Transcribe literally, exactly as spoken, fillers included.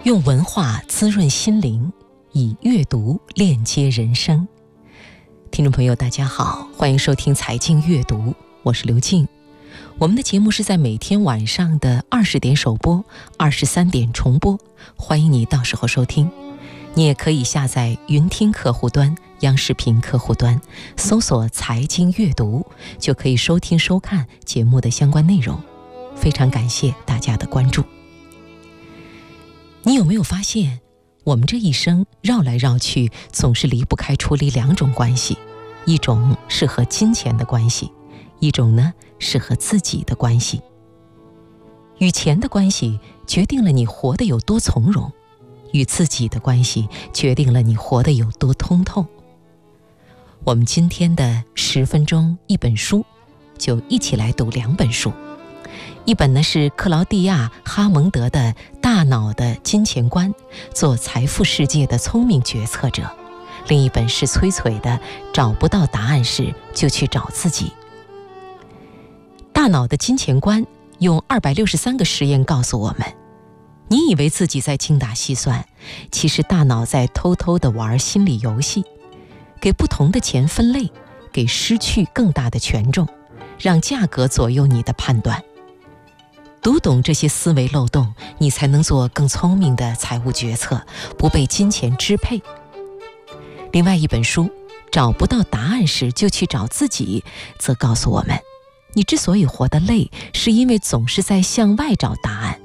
用文化滋润心灵，以阅读链接人生。听众朋友大家好，欢迎收听财经阅读，我是刘静。我们的节目是在每天晚上的二十点首播，二十三点重播，欢迎你到时候收听。你也可以下载云听客户端、央视频客户端，搜索财经阅读，就可以收听收看节目的相关内容。非常感谢大家的关注。你有没有发现，我们这一生绕来绕去，总是离不开处理两种关系，一种是和金钱的关系，一种呢是和自己的关系。与钱的关系决定了你活得有多从容，与自己的关系决定了你活得有多通透。我们今天的十分钟一本书，就一起来读两本书。一本呢是克劳蒂亚·哈蒙德的《大脑的金钱观》，做财富世界的聪明决策者；另一本是崔崔的《找不到答案时就去找自己》。大脑的金钱观用二百六十三个实验告诉我们，你以为自己在精打细算，其实大脑在偷偷地玩心理游戏，给不同的钱分类，给失去更大的权重，让价格左右你的判断。读懂这些思维漏洞，你才能做更聪明的财务决策，不被金钱支配。另外一本书《找不到答案时就去找自己》则告诉我们，你之所以活得累，是因为总是在向外找答案，